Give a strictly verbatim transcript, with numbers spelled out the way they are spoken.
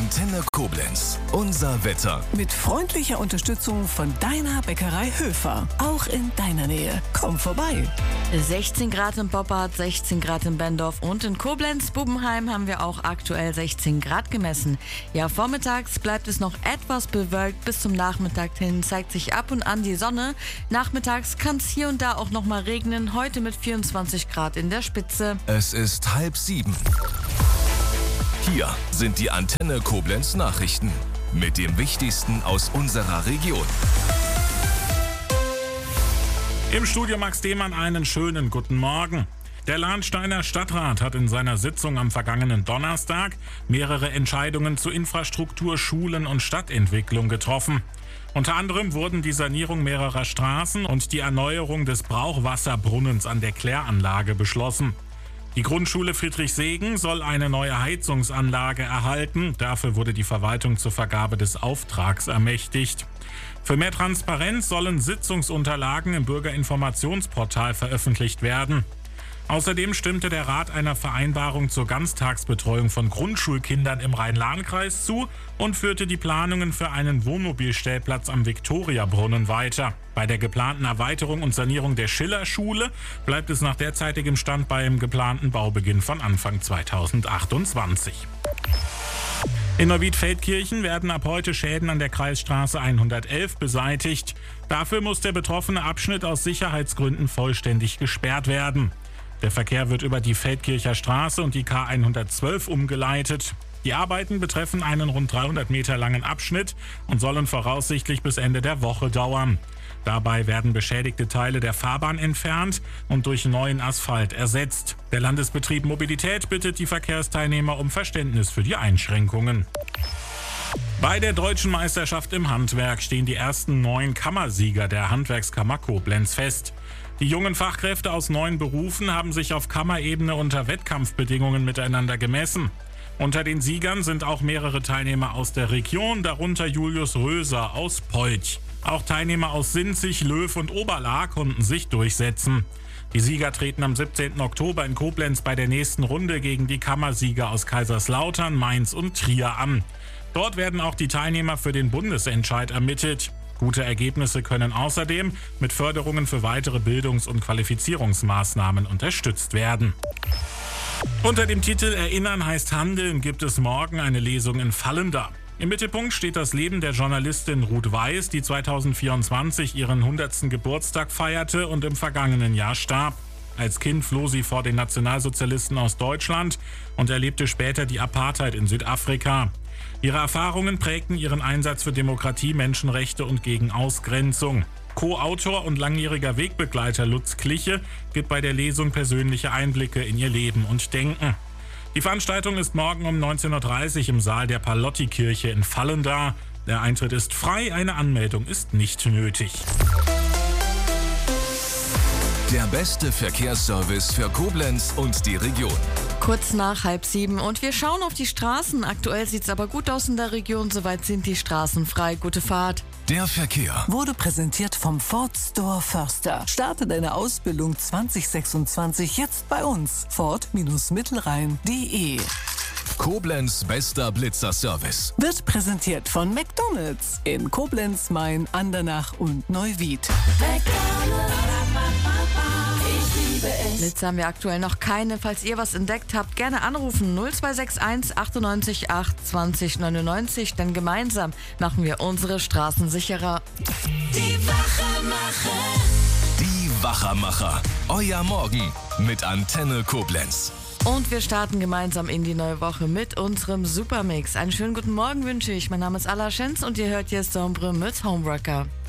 Antenne Koblenz. Unser Wetter. Mit freundlicher Unterstützung von deiner Bäckerei Höfer. Auch in deiner Nähe. Komm vorbei. sechzehn Grad in Boppard, sechzehn Grad in Bendorf und in Koblenz-Bubbenheim haben wir auch aktuell sechzehn Grad gemessen. Ja, vormittags bleibt es noch etwas bewölkt. Bis zum Nachmittag hin zeigt sich ab und an die Sonne. Nachmittags kann es hier und da auch noch mal regnen. Heute mit vierundzwanzig Grad in der Spitze. Es ist halb sieben. Hier sind die Antenne Koblenz Nachrichten mit dem Wichtigsten aus unserer Region. Im Studio Max Demann einen schönen guten Morgen. Der Lahnsteiner Stadtrat hat in seiner Sitzung am vergangenen Donnerstag mehrere Entscheidungen zu Infrastruktur, Schulen und Stadtentwicklung getroffen. Unter anderem wurden die Sanierung mehrerer Straßen und die Erneuerung des Brauchwasserbrunnens an der Kläranlage beschlossen. Die Grundschule Friedrichsegen soll eine neue Heizungsanlage erhalten. Dafür wurde die Verwaltung zur Vergabe des Auftrags ermächtigt. Für mehr Transparenz sollen Sitzungsunterlagen im Bürgerinformationsportal veröffentlicht werden. Außerdem stimmte der Rat einer Vereinbarung zur Ganztagsbetreuung von Grundschulkindern im Rhein-Lahn-Kreis zu und führte die Planungen für einen Wohnmobilstellplatz am Viktoriabrunnen weiter. Bei der geplanten Erweiterung und Sanierung der Schillerschule bleibt es nach derzeitigem Stand beim geplanten Baubeginn von Anfang zweitausendachtundzwanzig. In Neuwied-Feldkirchen werden ab heute Schäden an der Kreisstraße hundertelf beseitigt. Dafür muss der betroffene Abschnitt aus Sicherheitsgründen vollständig gesperrt werden. Der Verkehr wird über die Feldkircher Straße und die K hundertzwölf umgeleitet. Die Arbeiten betreffen einen rund dreihundert Meter langen Abschnitt und sollen voraussichtlich bis Ende der Woche dauern. Dabei werden beschädigte Teile der Fahrbahn entfernt und durch neuen Asphalt ersetzt. Der Landesbetrieb Mobilität bittet die Verkehrsteilnehmer um Verständnis für die Einschränkungen. Bei der Deutschen Meisterschaft im Handwerk stehen die ersten neun Kammersieger der Handwerkskammer Koblenz fest. Die jungen Fachkräfte aus neun Berufen haben sich auf Kammerebene unter Wettkampfbedingungen miteinander gemessen. Unter den Siegern sind auch mehrere Teilnehmer aus der Region, darunter Julius Röser aus Polch. Auch Teilnehmer aus Sinzig, Löw und Oberlaa konnten sich durchsetzen. Die Sieger treten am siebzehnten Oktober in Koblenz bei der nächsten Runde gegen die Kammersieger aus Kaiserslautern, Mainz und Trier an. Dort werden auch die Teilnehmer für den Bundesentscheid ermittelt. Gute Ergebnisse können außerdem mit Förderungen für weitere Bildungs- und Qualifizierungsmaßnahmen unterstützt werden. Unter dem Titel Erinnern heißt Handeln gibt es morgen eine Lesung in Vallenda. Im Mittelpunkt steht das Leben der Journalistin Ruth Weiß, die zweitausendvierundzwanzig ihren hundertsten Geburtstag feierte und im vergangenen Jahr starb. Als Kind floh sie vor den Nationalsozialisten aus Deutschland und erlebte später die Apartheid in Südafrika. Ihre Erfahrungen prägten ihren Einsatz für Demokratie, Menschenrechte und gegen Ausgrenzung. Co-Autor und langjähriger Wegbegleiter Lutz Kliche gibt bei der Lesung persönliche Einblicke in ihr Leben und Denken. Die Veranstaltung ist morgen um neunzehn Uhr dreißig im Saal der Palotti-Kirche in Vallenda. Der Eintritt ist frei, eine Anmeldung ist nicht nötig. Der beste Verkehrsservice für Koblenz und die Region. Kurz nach halb sieben und wir schauen auf die Straßen. Aktuell sieht es aber gut aus in der Region. Soweit sind die Straßen frei. Gute Fahrt. Der Verkehr Wurde präsentiert vom Ford Store Förster. Starte deine Ausbildung zwanzig sechsundzwanzig jetzt bei uns. Ford-Mittelrhein punkt de. Koblenz bester Blitzer-Service. Wird präsentiert von McDonald's in Koblenz, Main, Andernach und Neuwied. Blitze haben wir aktuell noch keine. Falls ihr was entdeckt habt, gerne anrufen null zwei sechs eins achtundneunzig acht zwanzig neunundneunzig, denn gemeinsam machen wir unsere Straßen sicherer. Die Wachermacher. Die Wachermacher. Euer Morgen mit Antenne Koblenz. Und wir starten gemeinsam in die neue Woche mit unserem Supermix. Einen schönen guten Morgen wünsche ich. Mein Name ist Ala Schenz und ihr hört jetzt Sombre mit Homewrecker.